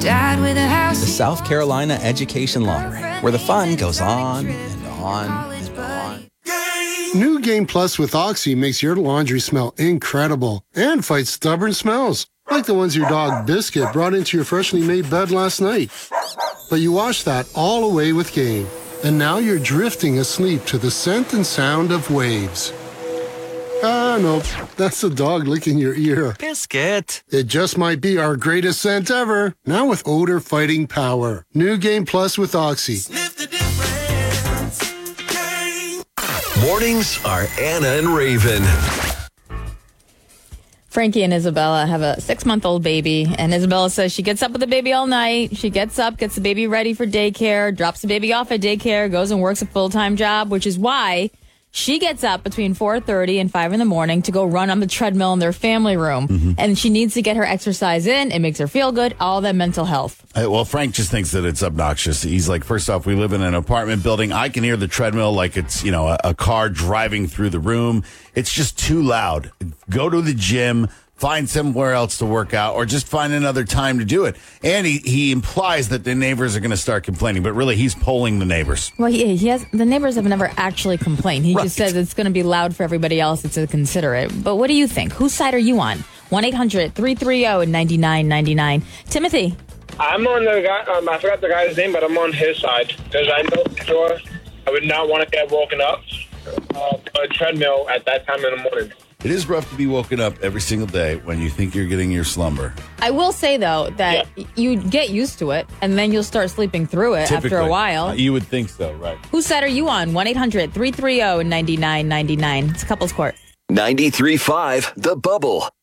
Dad with a house. The South Carolina Education Lottery, where the fun goes on and on and on. New Game Plus with Oxy makes your laundry smell incredible and fights stubborn smells, like the ones your dog Biscuit brought into your freshly made bed last night. But you washed that all away with Game, and now you're drifting asleep to the scent and sound of waves. Ah, no, that's the dog licking your ear. Biscuit. It just might be our greatest scent ever, now with odor fighting power. New Game Plus with Oxy. Sniff the difference. Game. Mornings are Anna and Raven. Frankie and Isabella have a 6-month-old baby, and Isabella says she gets up with the baby all night. She gets up, gets the baby ready for daycare, drops the baby off at daycare, goes and works a full-time job, which is why she gets up between 4:30 and 5 in the morning to go run on the treadmill in their family room. And she needs to get her exercise in. It makes her feel good, all that mental health. Well, Frank just thinks that it's obnoxious. He's like, first off, we live in an apartment building. I can hear the treadmill like it's, a car driving through the room. It's just too loud. Go to the gym. Find somewhere else to work out, or just find another time to do it. And he implies that the neighbors are going to start complaining, but really he's polling the neighbors. Well, the neighbors have never actually complained. He just says it's going to be loud for everybody else to consider it. But what do you think? Whose side are you on? 1-800-330-9999. Timothy. I'm on the guy, I forgot the guy's name, but I'm on his side. Because I know for sure I would not want to get woken up on a treadmill at that time in the morning. It is rough to be woken up every single day when you think you're getting your slumber. I will say, though, that you get used to it, and then you'll start sleeping through it after a while. You would think so, right? Whose side are you on? 1-800-330-9999. It's Couples Court. 93.5 The Bubble.